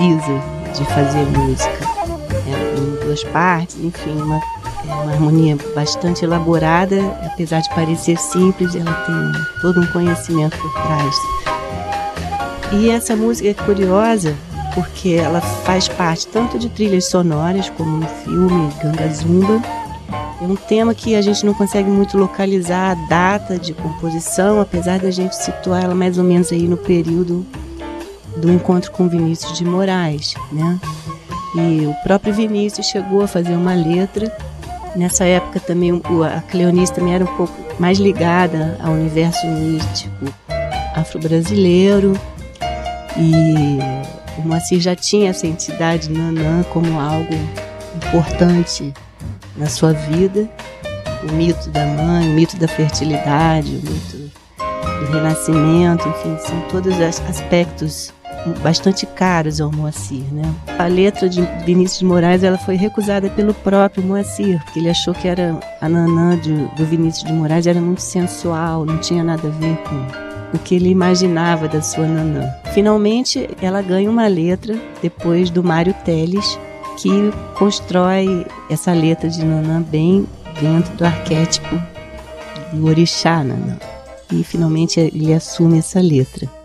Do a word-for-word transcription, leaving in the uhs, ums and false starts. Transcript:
precisa de fazer música. É, em duas partes, enfim, uma, é uma harmonia bastante elaborada, apesar de parecer simples, ela tem todo um conhecimento por trás. E essa música é curiosa porque ela faz parte tanto de trilhas sonoras, como no filme Ganga Zumba. É um tema que a gente não consegue muito localizar a data de composição, apesar da gente situar ela mais ou menos aí no período do encontro com Vinícius de Moraes, né? E o próprio Vinícius chegou a fazer uma letra. Nessa época também a Cleonice também era um pouco mais ligada ao universo místico afro-brasileiro. E o Moacir já tinha essa entidade Nanã como algo importante na sua vida. O mito da mãe, o mito da fertilidade, o mito do renascimento, enfim, são todos aspectos bastante caros ao Moacir, né? A letra de Vinícius de Moraes ela foi recusada pelo próprio Moacir, porque ele achou que era a Nanã de, do Vinícius de Moraes era muito sensual, não tinha nada a ver com o que ele imaginava da sua Nanã. Finalmente, ela ganha uma letra depois do Mário Teles, que constrói essa letra de Nanã bem dentro do arquétipo do orixá Nanã. E finalmente ele assume essa letra.